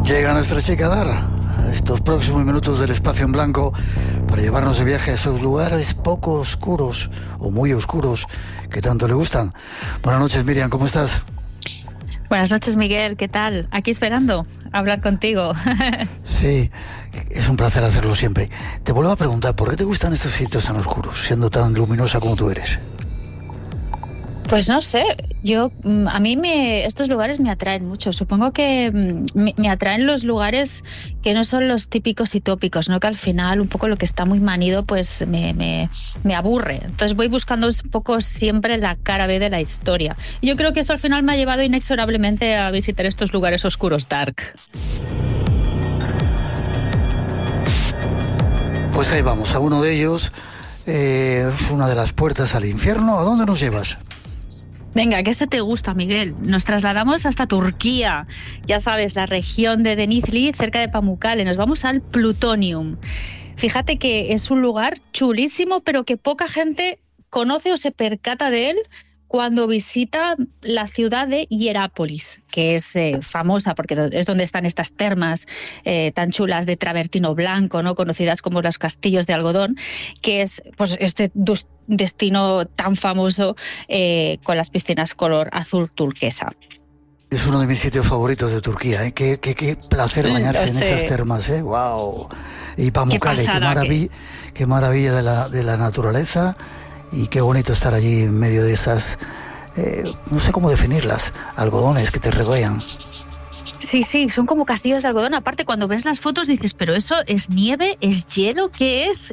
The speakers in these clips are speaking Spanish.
Llega nuestra chica Dara a estos próximos minutos del espacio en blanco para llevarnos de viaje a esos lugares poco oscuros o muy oscuros que tanto le gustan. Buenas noches, Miriam, ¿cómo estás? Buenas noches, Miguel, ¿qué tal? Aquí esperando hablar contigo. Sí, es un placer hacerlo siempre. Te vuelvo a preguntar, ¿por qué te gustan estos sitios tan oscuros, siendo tan luminosa como tú eres? Pues no sé, a mí estos lugares me atraen mucho. Supongo que me atraen los lugares que no son los típicos y tópicos, ¿no? Que al final un poco lo que está muy manido pues me aburre. Entonces voy buscando un poco siempre la cara B de la historia. Y yo creo que eso al final me ha llevado inexorablemente a visitar estos lugares oscuros, dark. Pues ahí vamos, a uno de ellos. Es una de las puertas al infierno. ¿A dónde nos llevas? Venga, que este te gusta, Miguel. Nos trasladamos hasta Turquía. Ya sabes, la región de Denizli, cerca de Pamukkale. Nos vamos al Plutonium. Fíjate que es un lugar chulísimo, pero que poca gente conoce o se percata de él cuando visita la ciudad de Hierápolis, que es famosa porque es donde están estas termas tan chulas de travertino blanco, ¿no? Conocidas como los castillos de algodón, que es pues este destino tan famoso con las piscinas color azul turquesa. Es uno de mis sitios favoritos de Turquía, ¿eh? Qué placer bañarse en esas termas, ¿eh? ¡Wow! Y Pamukkale, qué maravilla de la naturaleza. Y qué bonito estar allí en medio de esas, no sé cómo definirlas, algodones que te rodean. Sí, son como castillos de algodón. Aparte, cuando ves las fotos dices, ¿pero eso es nieve? ¿Es hielo? ¿Qué es?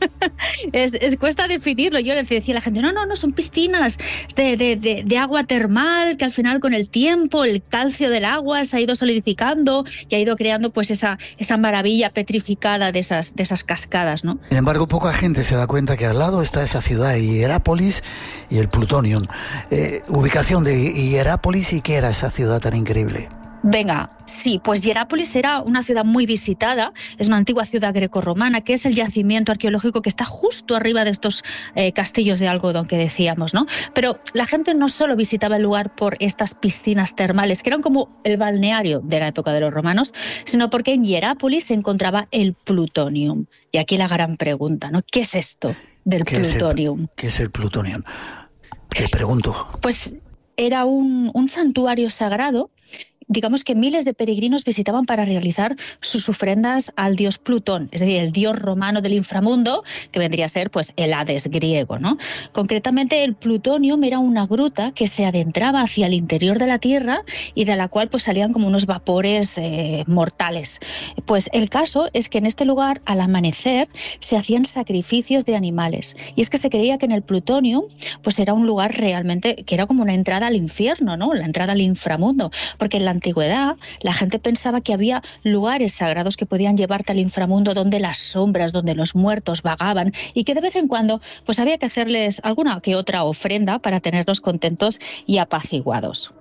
Cuesta definirlo. Yo le decía a la gente, no, son piscinas de agua termal, que al final con el tiempo el calcio del agua se ha ido solidificando y ha ido creando pues esa maravilla petrificada de esas cascadas, ¿no? Sin embargo, poca gente se da cuenta que al lado está esa ciudad de Hierápolis y el Plutonium. Ubicación de Hierápolis, ¿y qué era esa ciudad tan increíble? Venga, sí, pues Hierápolis era una ciudad muy visitada, es una antigua ciudad grecorromana, que es el yacimiento arqueológico que está justo arriba de estos castillos de algodón que decíamos, ¿no? Pero la gente no solo visitaba el lugar por estas piscinas termales, que eran como el balneario de la época de los romanos, sino porque en Hierápolis se encontraba el Plutonium. Y aquí la gran pregunta, ¿no? ¿Qué es esto del Plutonium? ¿Qué es el Plutonium? Te pregunto. Pues era un santuario sagrado. Digamos que miles de peregrinos visitaban para realizar sus ofrendas al dios Plutón, es decir, el dios romano del inframundo, que vendría a ser pues el Hades griego, ¿no? Concretamente, el Plutonium era una gruta que se adentraba hacia el interior de la Tierra y de la cual pues salían como unos vapores mortales. Pues el caso es que en este lugar, al amanecer, se hacían sacrificios de animales. Y es que se creía que en el Plutonium pues era un lugar realmente que era como una entrada al infierno, ¿no? La entrada al inframundo, porque en la antigüedad la gente pensaba que había lugares sagrados que podían llevarte al inframundo, donde las sombras, donde los muertos vagaban, y que de vez en cuando pues había que hacerles alguna que otra ofrenda para tenerlos contentos y apaciguados.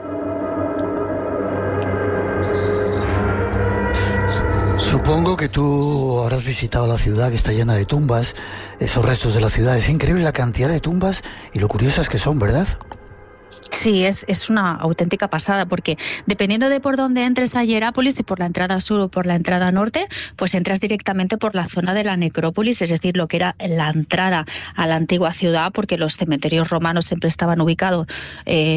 Supongo que tú habrás visitado la ciudad, que está llena de tumbas, esos restos de la ciudad. Es increíble la cantidad de tumbas y lo curiosas que son, ¿verdad? Sí, es una auténtica pasada, porque dependiendo de por dónde entres a Hierápolis, si por la entrada sur o por la entrada norte, pues entras directamente por la zona de la necrópolis, es decir, lo que era la entrada a la antigua ciudad, porque los cementerios romanos siempre estaban ubicados